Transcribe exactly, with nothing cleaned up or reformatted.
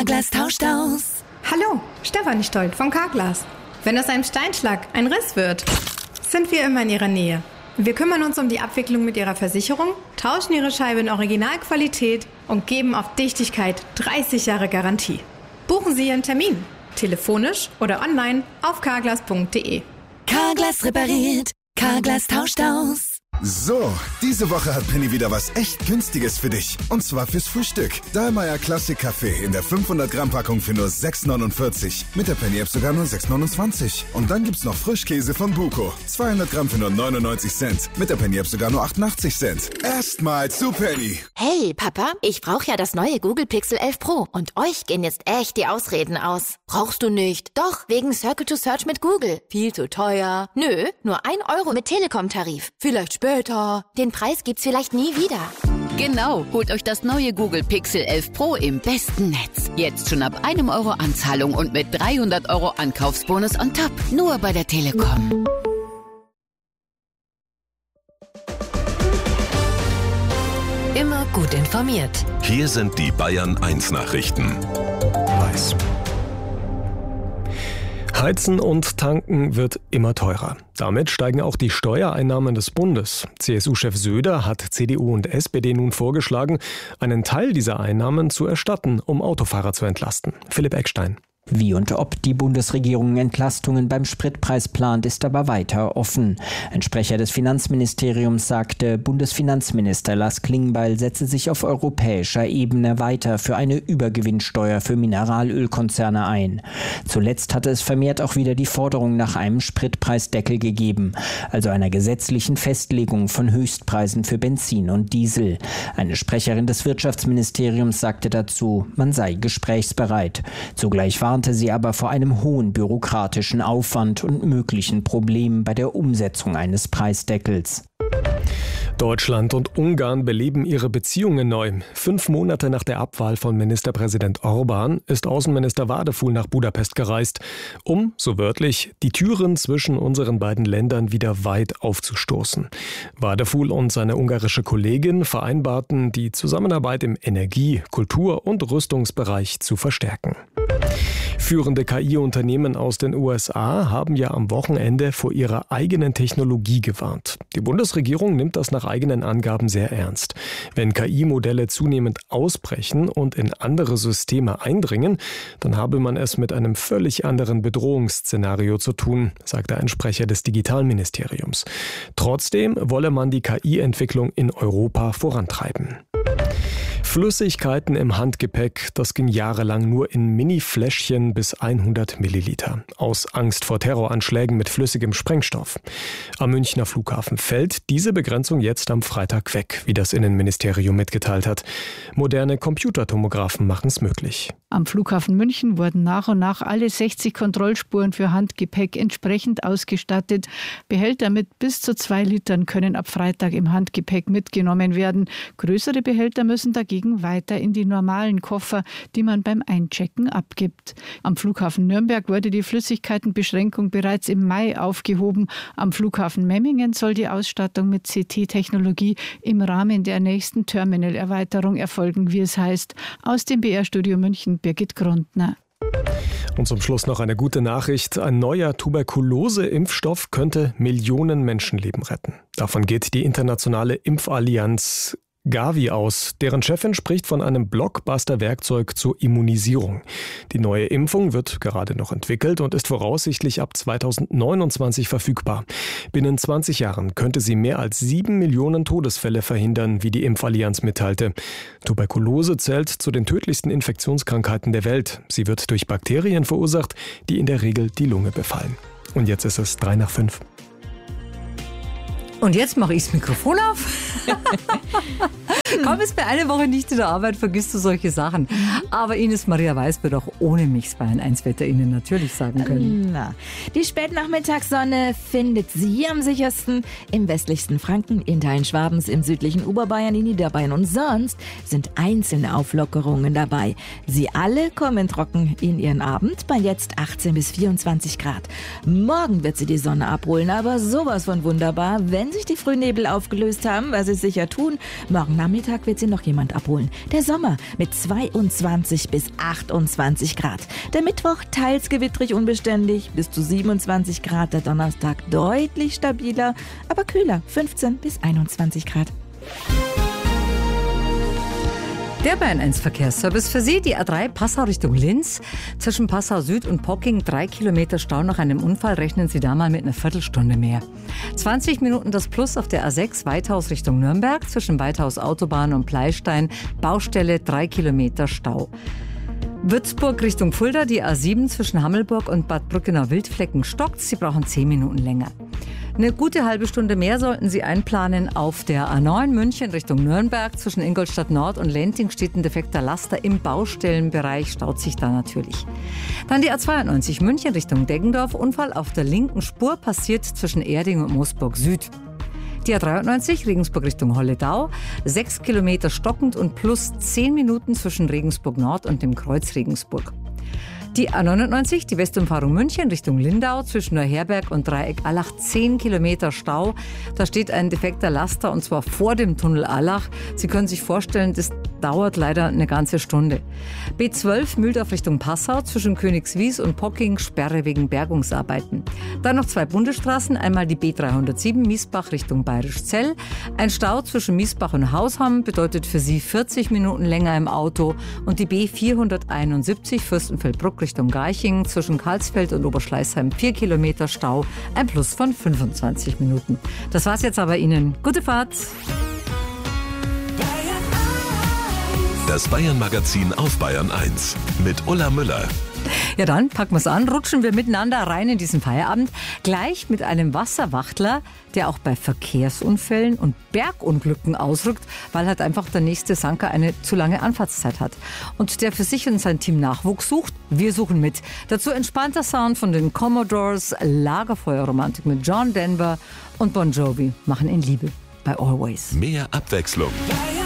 Carglass tauscht aus. Hallo, Stefanie Stolt von Carglass. Wenn aus einem Steinschlag ein Riss wird, sind wir immer in Ihrer Nähe. Wir kümmern uns um die Abwicklung mit Ihrer Versicherung, tauschen Ihre Scheibe in Originalqualität und geben auf Dichtigkeit dreißig Jahre Garantie. Buchen Sie Ihren Termin, telefonisch oder online auf carglass punkt de. Carglass repariert, Carglass tauscht aus. So, diese Woche hat Penny wieder was echt Günstiges für dich. Und zwar fürs Frühstück. Dahlmeier Classic Kaffee in der fünfhundert Gramm Packung für nur sechs neunundvierzig. Mit der Penny App sogar nur sechs neunundzwanzig. Und dann gibt's noch Frischkäse von Buko. zweihundert Gramm für nur neunundneunzig Cent. Mit der Penny App sogar nur achtundachtzig Cent. Erstmal zu Penny. Hey, Papa, ich brauche ja das neue Google Pixel elf Pro. Und euch gehen jetzt echt die Ausreden aus. Brauchst du nicht? Doch, wegen Circle to Search mit Google. Viel zu teuer. Nö, nur ein Euro mit Telekom-Tarif. Vielleicht später. Den Preis gibt's vielleicht nie wieder. Genau, holt euch das neue Google Pixel elf Pro im besten Netz. Jetzt schon ab einem Euro Anzahlung und mit dreihundert Euro Ankaufsbonus on top. Nur bei der Telekom. Immer gut informiert. Hier sind die Bayern eins Nachrichten. Weiß. Heizen und Tanken wird immer teurer. Damit steigen auch die Steuereinnahmen des Bundes. C S U-Chef Söder hat C D U und S P D nun vorgeschlagen, einen Teil dieser Einnahmen zu erstatten, um Autofahrer zu entlasten. Philipp Eckstein. Wie und ob die Bundesregierung Entlastungen beim Spritpreis plant, ist aber weiter offen. Ein Sprecher des Finanzministeriums sagte, Bundesfinanzminister Lars Klingbeil setze sich auf europäischer Ebene weiter für eine Übergewinnsteuer für Mineralölkonzerne ein. Zuletzt hatte es vermehrt auch wieder die Forderung nach einem Spritpreisdeckel gegeben, also einer gesetzlichen Festlegung von Höchstpreisen für Benzin und Diesel. Eine Sprecherin des Wirtschaftsministeriums sagte dazu, man sei gesprächsbereit. Zugleich war warnte sie aber vor einem hohen bürokratischen Aufwand und möglichen Problemen bei der Umsetzung eines Preisdeckels. Deutschland und Ungarn beleben ihre Beziehungen neu. Fünf Monate nach der Abwahl von Ministerpräsident Orbán ist Außenminister Wadefuhl nach Budapest gereist, um, so wörtlich, die Türen zwischen unseren beiden Ländern wieder weit aufzustoßen. Wadefuhl und seine ungarische Kollegin vereinbarten, die Zusammenarbeit im Energie-, Kultur- und Rüstungsbereich zu verstärken. Führende K I-Unternehmen aus den U S A haben ja am Wochenende vor ihrer eigenen Technologie gewarnt. Die Bundesregierung nimmt das nach eigenen Angaben sehr ernst. Wenn K I-Modelle zunehmend ausbrechen und in andere Systeme eindringen, dann habe man es mit einem völlig anderen Bedrohungsszenario zu tun, sagte ein Sprecher des Digitalministeriums. Trotzdem wolle man die K I-Entwicklung in Europa vorantreiben. Flüssigkeiten im Handgepäck, das ging jahrelang nur in Mini-Fläschchen bis hundert Milliliter. Aus Angst vor Terroranschlägen mit flüssigem Sprengstoff. Am Münchner Flughafen fällt diese Begrenzung jetzt am Freitag weg, wie das Innenministerium mitgeteilt hat. Moderne Computertomographen machen es möglich. Am Flughafen München wurden nach und nach alle sechzig Kontrollspuren für Handgepäck entsprechend ausgestattet. Behälter mit bis zu zwei Litern können ab Freitag im Handgepäck mitgenommen werden. Größere Behälter müssen dagegen weiter in die normalen Koffer, die man beim Einchecken abgibt. Am Flughafen Nürnberg wurde die Flüssigkeitenbeschränkung bereits im Mai aufgehoben. Am Flughafen Memmingen soll die Ausstattung mit C T-Technologie im Rahmen der nächsten Terminalerweiterung erfolgen, wie es heißt. Aus dem B R-Studio München, Birgit Grundner. Und zum Schluss noch eine gute Nachricht. Ein neuer Tuberkulose-Impfstoff könnte Millionen Menschenleben retten. Davon geht die internationale Impfallianz Gavi aus. Deren Chefin spricht von einem Blockbuster-Werkzeug zur Immunisierung. Die neue Impfung wird gerade noch entwickelt und ist voraussichtlich ab zweitausendneunundzwanzig verfügbar. Binnen zwanzig Jahren könnte sie mehr als sieben Millionen Todesfälle verhindern, wie die Impfallianz mitteilte. Tuberkulose zählt zu den tödlichsten Infektionskrankheiten der Welt. Sie wird durch Bakterien verursacht, die in der Regel die Lunge befallen. Und jetzt ist es drei nach fünf. Und jetzt mache ich das Mikrofon auf. Komm, es bei einer Woche nicht in der Arbeit, vergisst du solche Sachen. Aber Ines Maria Weiß wird auch ohne mich das Bayern eins Wetter Ihnen natürlich sagen können. Na, die Spätnachmittagssonne findet sie am sichersten im westlichsten Franken, in Teilen Schwabens, im südlichen Oberbayern, in Niederbayern und sonst sind einzelne Auflockerungen dabei. Sie alle kommen trocken in ihren Abend bei jetzt achtzehn bis vierundzwanzig Grad. Morgen wird sie die Sonne abholen, aber sowas von wunderbar, wenn sich die Frühnebel aufgelöst haben, was sie sicher tun. Morgen Nachmittag Nachmittag wird sie noch jemand abholen. Der Sommer mit zweiundzwanzig bis achtundzwanzig Grad. Der Mittwoch teils gewittrig unbeständig, bis zu siebenundzwanzig Grad. Der Donnerstag deutlich stabiler, aber kühler, fünfzehn bis einundzwanzig Grad. Der Bayern eins Verkehrsservice für Sie, die A drei Passau Richtung Linz. Zwischen Passau Süd und Pocking drei Kilometer Stau nach einem Unfall. Rechnen Sie da mal mit einer Viertelstunde mehr. zwanzig Minuten das Plus auf der A sechs Weithaus Richtung Nürnberg. Zwischen Weithaus Autobahn und Pleistein Baustelle drei Kilometer Stau. Würzburg Richtung Fulda, die A sieben zwischen Hammelburg und Bad Brückenau-Wildflecken stockt. Sie brauchen zehn Minuten länger. Eine gute halbe Stunde mehr sollten Sie einplanen auf der A neun München Richtung Nürnberg. Zwischen Ingolstadt Nord und Lenting steht ein defekter Laster im Baustellenbereich, staut sich da natürlich. Dann die A zweiundneunzig München Richtung Deggendorf. Unfall auf der linken Spur passiert zwischen Erding und Moosburg Süd. Die A dreiundneunzig Regensburg Richtung Holledau, sechs Kilometer stockend und plus zehn Minuten zwischen Regensburg Nord und dem Kreuz Regensburg. Die A neunundneunzig, die Westumfahrung München Richtung Lindau, zwischen Neuherberg und Dreieck Allach, zehn Kilometer Stau. Da steht ein defekter Laster und zwar vor dem Tunnel Allach. Sie können sich vorstellen, das dauert leider eine ganze Stunde. B zwölf Mühldorf Richtung Passau, zwischen Königswies und Pocking, Sperre wegen Bergungsarbeiten. Dann noch zwei Bundesstraßen, einmal die B dreihundertsieben Miesbach Richtung Bayerischzell. Ein Stau zwischen Miesbach und Hausham bedeutet für Sie vierzig Minuten länger im Auto. Und die B vierhunderteinundsiebzig Fürstenfeldbruck Richtung Garching, zwischen Karlsfeld und Oberschleißheim vier Kilometer Stau, ein Plus von fünfundzwanzig Minuten. Das war's jetzt aber Ihnen. Gute Fahrt! Das Bayern-Magazin auf Bayern eins mit Ulla Müller. Ja, dann packen wir es an, rutschen wir miteinander rein in diesen Feierabend. Gleich mit einem Wasserwachtler, der auch bei Verkehrsunfällen und Bergunglücken ausrückt, weil halt einfach der nächste Sanker eine zu lange Anfahrtszeit hat. Und der für sich und sein Team Nachwuchs sucht. Wir suchen mit. Dazu entspannter Sound von den Commodores, Lagerfeuerromantik mit John Denver und Bon Jovi machen in Liebe bei Always. Mehr Abwechslung.